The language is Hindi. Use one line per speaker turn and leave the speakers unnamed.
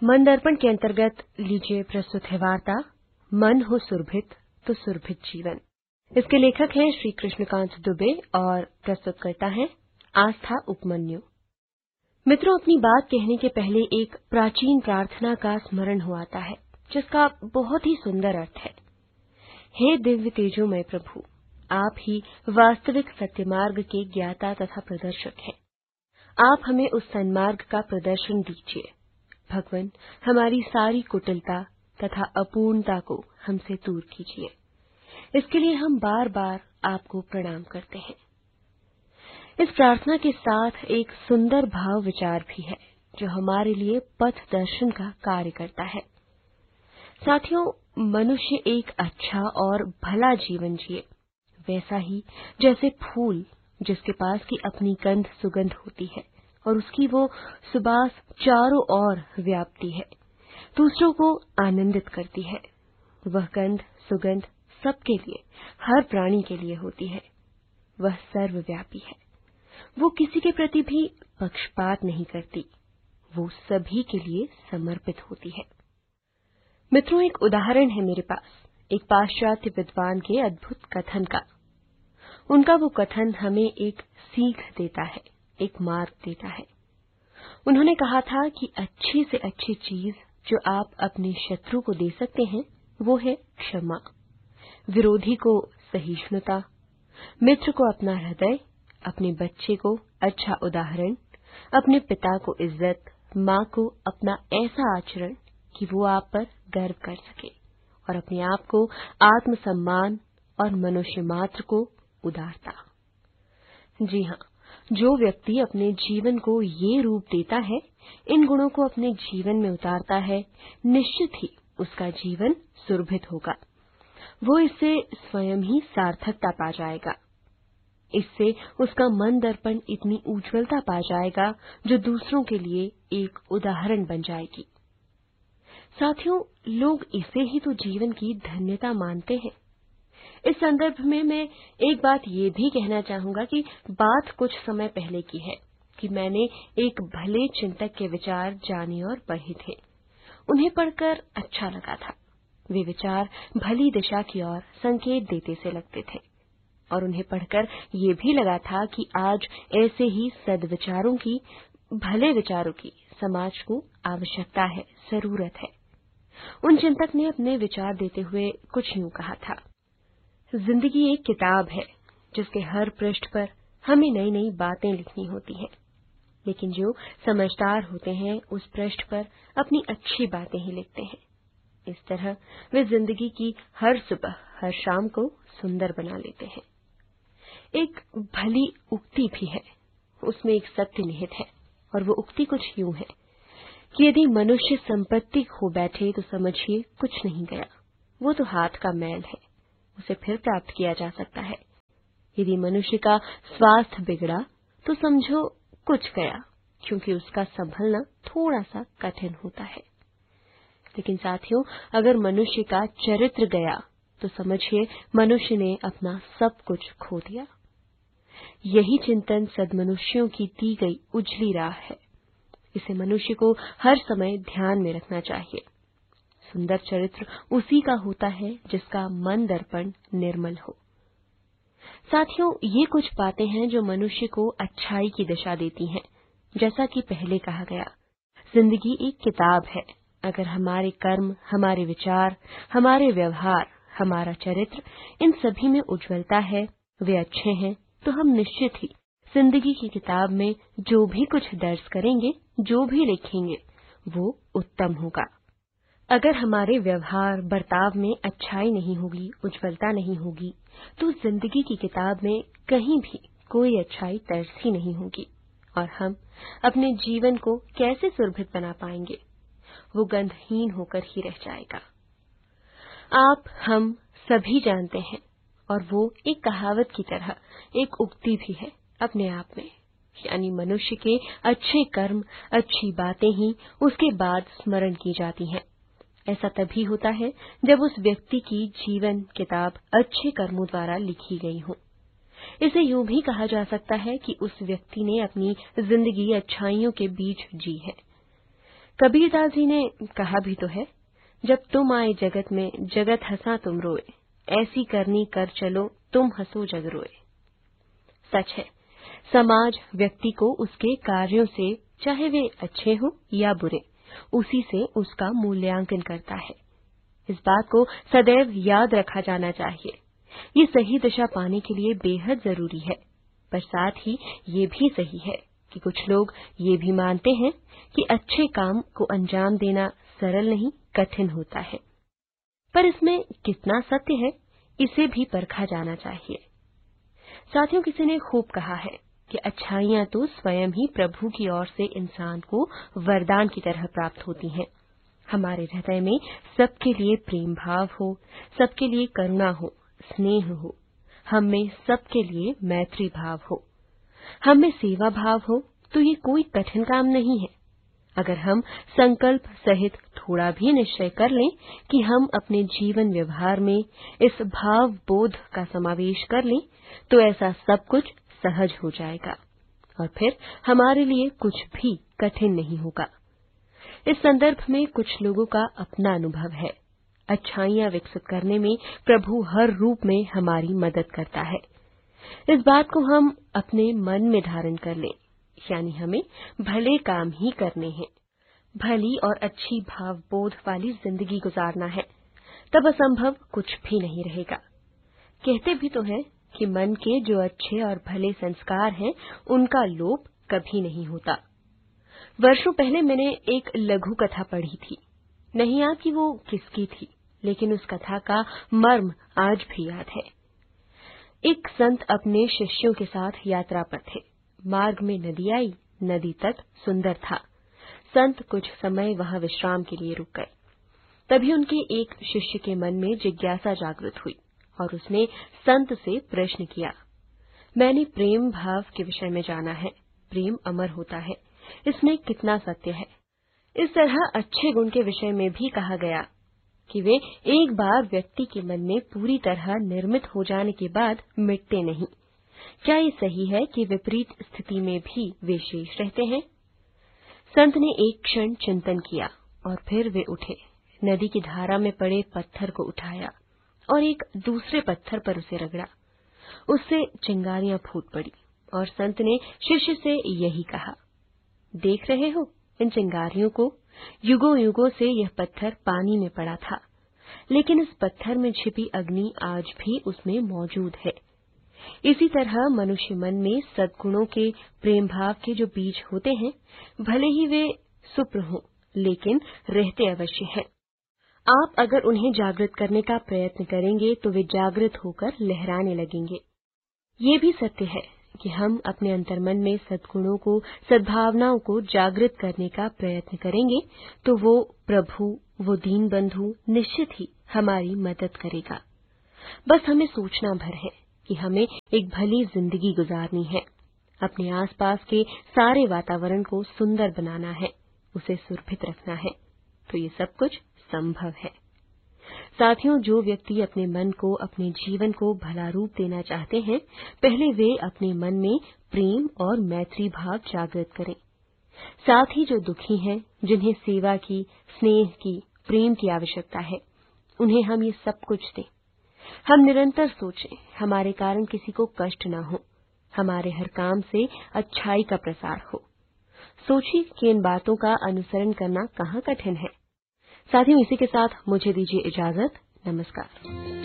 मन दर्पण के अंतर्गत लीजिए प्रस्तुत है वार्ता मन हो सुरभित तो सुरभित जीवन। इसके लेखक हैं श्री कृष्णकांत दुबे और प्रस्तुत करता है आस्था उपमन्यु। मित्रों, अपनी बात कहने के पहले एक प्राचीन प्रार्थना का स्मरण हो आता है जिसका बहुत ही सुंदर अर्थ है। हे दिव्य तेजोमय प्रभु, आप ही वास्तविक सत्यमार्ग के ज्ञाता तथा प्रदर्शक हैं। आप हमें उस सन्मार्ग का प्रदर्शन दीजिए। भगवान, हमारी सारी कुटिलता तथा अपूर्णता को हमसे दूर कीजिए। इसके लिए हम बार बार आपको प्रणाम करते हैं। इस प्रार्थना के साथ एक सुंदर भाव विचार भी है जो हमारे लिए पथ दर्शन का कार्य करता है। साथियों, मनुष्य एक अच्छा और भला जीवन जिए, वैसा ही जैसे फूल जिसके पास की अपनी गंध सुगंध होती है और उसकी वो सुबास चारों ओर व्यापती है, दूसरों को आनंदित करती है। वह गंध सुगंध सबके लिए, हर प्राणी के लिए होती है। वह सर्वव्यापी है। वो किसी के प्रति भी पक्षपात नहीं करती। वो सभी के लिए समर्पित होती है। मित्रों, एक उदाहरण है मेरे पास एक पाश्चात्य विद्वान के अद्भुत कथन का। उनका वो कथन हमें एक सीख देता है, एक मार्ग देता है। उन्होंने कहा था कि अच्छी से अच्छी चीज जो आप अपने शत्रु को दे सकते हैं वो है क्षमा, विरोधी को सहिष्णुता, मित्र को अपना हृदय, अपने बच्चे को अच्छा उदाहरण, अपने पिता को इज्जत, माँ को अपना ऐसा आचरण कि वो आप पर गर्व कर सके, और अपने आप को आत्मसम्मान और मनुष्य मात्र को उदारता। जी हाँ, जो व्यक्ति अपने जीवन को ये रूप देता है, इन गुणों को अपने जीवन में उतारता है, निश्चित ही उसका जीवन सुरभित होगा। वो इससे स्वयं ही सार्थकता पा जाएगा। इससे उसका मन दर्पण इतनी उज्ज्वलता पा जाएगा जो दूसरों के लिए एक उदाहरण बन जाएगी। साथियों, लोग इसे ही तो जीवन की धन्यता मानते हैं। इस संदर्भ में मैं एक बात ये भी कहना चाहूंगा कि बात कुछ समय पहले की है कि मैंने एक भले चिंतक के विचार जाने और पढ़े थे। उन्हें पढ़कर अच्छा लगा था। वे विचार भली दिशा की ओर संकेत देते से लगते थे, और उन्हें पढ़कर ये भी लगा था कि आज ऐसे ही सद्विचारों की, भले विचारों की समाज को आवश्यकता है, जरूरत है। उन चिंतक ने अपने विचार देते हुए कुछ यूं कहा था। जिंदगी एक किताब है जिसके हर पृष्ठ पर हमें नई नई बातें लिखनी होती हैं, लेकिन जो समझदार होते हैं उस पृष्ठ पर अपनी अच्छी बातें ही लिखते हैं। इस तरह वे जिंदगी की हर सुबह हर शाम को सुंदर बना लेते हैं। एक भली उक्ति भी है, उसमें एक सत्य निहित है, और वो उक्ति कुछ यूं है कि यदि मनुष्य संपत्ति खो बैठे तो समझिए कुछ नहीं गया, वो तो हाथ का मैल है, उसे फिर प्राप्त किया जा सकता है। यदि मनुष्य का स्वास्थ्य बिगड़ा तो समझो कुछ गया, क्योंकि उसका संभलना थोड़ा सा कठिन होता है। लेकिन साथियों, अगर मनुष्य का चरित्र गया तो समझिए मनुष्य ने अपना सब कुछ खो दिया। यही चिंतन सद्मनुष्यों की दी गई उजली राह है। इसे मनुष्य को हर समय ध्यान में रखना चाहिए। सुंदर चरित्र उसी का होता है जिसका मन दर्पण निर्मल हो। साथियों, ये कुछ बातें हैं जो मनुष्य को अच्छाई की दिशा देती हैं। जैसा कि पहले कहा गया, जिंदगी एक किताब है। अगर हमारे कर्म, हमारे विचार, हमारे व्यवहार, हमारा चरित्र, इन सभी में उज्ज्वलता है, वे अच्छे हैं, तो हम निश्चित ही जिंदगी की किताब में जो भी कुछ दर्ज करेंगे, जो भी लिखेंगे, वो उत्तम होगा। अगर हमारे व्यवहार बर्ताव में अच्छाई नहीं होगी, उज्ज्वलता नहीं होगी, तो जिंदगी की किताब में कहीं भी कोई अच्छाई दर्ज ही नहीं होगी, और हम अपने जीवन को कैसे सुरभित बना पाएंगे? वो गंधहीन होकर ही रह जाएगा। आप हम सभी जानते हैं, और वो एक कहावत की तरह एक उक्ति भी है अपने आप में, यानी मनुष्य के अच्छे कर्म, अच्छी बातें ही उसके बाद स्मरण की जाती हैं। ऐसा तभी होता है जब उस व्यक्ति की जीवन किताब अच्छे कर्मों द्वारा लिखी गई हो। इसे यूं भी कहा जा सकता है कि उस व्यक्ति ने अपनी जिंदगी अच्छाइयों के बीच जी है। कबीरदास जी ने कहा भी तो है, जब तुम आए जगत में जगत हंसा तुम रोए, ऐसी करनी कर चलो तुम हंसो जग रोए। सच है, समाज व्यक्ति को उसके कार्यों से, चाहे वे अच्छे हों या बुरे, उसी से उसका मूल्यांकन करता है। इस बात को सदैव याद रखा जाना चाहिए। ये सही दिशा पाने के लिए बेहद जरूरी है, पर साथ ही ये भी सही है कि कुछ लोग ये भी मानते हैं कि अच्छे काम को अंजाम देना सरल नहीं, कठिन होता है। पर इसमें कितना सत्य है, इसे भी परखा जाना चाहिए। साथियों, किसी ने खूब कहा है कि अच्छाइयां तो स्वयं ही प्रभु की ओर से इंसान को वरदान की तरह प्राप्त होती हैं। हमारे हृदय में सबके लिए प्रेम भाव हो, सबके लिए करुणा हो, स्नेह हो, हम में सबके लिए मैत्री भाव हो, हम में सेवा भाव हो, तो ये कोई कठिन काम नहीं है। अगर हम संकल्प सहित थोड़ा भी निश्चय कर लें कि हम अपने जीवन व्यवहार में इस भाव बोध का समावेश कर लें, तो ऐसा सब कुछ सहज हो जाएगा और फिर हमारे लिए कुछ भी कठिन नहीं होगा। इस संदर्भ में कुछ लोगों का अपना अनुभव है। अच्छाइयां विकसित करने में प्रभु हर रूप में हमारी मदद करता है। इस बात को हम अपने मन में धारण कर लें, यानी हमें भले काम ही करने हैं, भली और अच्छी भाव बोध वाली जिंदगी गुजारना है, तब असंभव कुछ भी नहीं रहेगा। कहते भी तो हैं कि मन के जो अच्छे और भले संस्कार हैं, उनका लोप कभी नहीं होता। वर्षों पहले मैंने एक लघु कथा पढ़ी थी, नहीं याद कि वो किसकी थी, लेकिन उस कथा का मर्म आज भी याद है। एक संत अपने शिष्यों के साथ यात्रा पर थे। मार्ग में नदी आई, नदी तट सुंदर था। संत कुछ समय वहां विश्राम के लिए रुक गए। तभी उनके एक शिष्य के मन में जिज्ञासा जागृत हुई और उसने संत से प्रश्न किया, मैंने प्रेम भाव के विषय में जाना है, प्रेम अमर होता है, इसमें कितना सत्य है? इस तरह अच्छे गुण के विषय में भी कहा गया कि वे एक बार व्यक्ति के मन में पूरी तरह निर्मित हो जाने के बाद मिटते नहीं। क्या ये सही है कि विपरीत स्थिति में भी वे शेष रहते हैं? संत ने एक क्षण चिंतन किया और फिर वे उठे, नदी की धारा में पड़े पत्थर को उठाया और एक दूसरे पत्थर पर उसे रगड़ा। उससे चिंगारियां फूट पड़ी और संत ने शिष्य से यही कहा, देख रहे हो इन चिंगारियों को? युगों युगों से यह पत्थर पानी में पड़ा था, लेकिन इस पत्थर में छिपी अग्नि आज भी उसमें मौजूद है। इसी तरह मनुष्य मन में सद्गुणों के, प्रेम भाव के जो बीज होते हैं, भले ही वे सुप्र हों, लेकिन रहते अवश्य हैं। आप अगर उन्हें जागृत करने का प्रयत्न करेंगे तो वे जागृत होकर लहराने लगेंगे। ये भी सत्य है कि हम अपने अंतर्मन में सद्गुणों को, सद्भावनाओं को जागृत करने का प्रयत्न करेंगे तो वो प्रभु, वो दीन बंधु निश्चित ही हमारी मदद करेगा। बस हमें सोचना भर है कि हमें एक भली जिंदगी गुजारनी है, अपने आसपास के सारे वातावरण को सुंदर बनाना है, उसे सुरभित रखना है, तो ये सब कुछ संभव है। साथियों, जो व्यक्ति अपने मन को, अपने जीवन को भला रूप देना चाहते हैं, पहले वे अपने मन में प्रेम और मैत्री भाव जागृत करें। साथ ही जो दुखी हैं, जिन्हें सेवा की, स्नेह की, प्रेम की आवश्यकता है, उन्हें हम ये सब कुछ दें। हम निरंतर सोचें, हमारे कारण किसी को कष्ट न हो, हमारे हर काम से अच्छाई का प्रसार हो। सोचिए कि इन बातों का अनुसरण करना कहाँ कठिन है। साथियों, इसी के साथ मुझे दीजिए इजाजत। नमस्कार।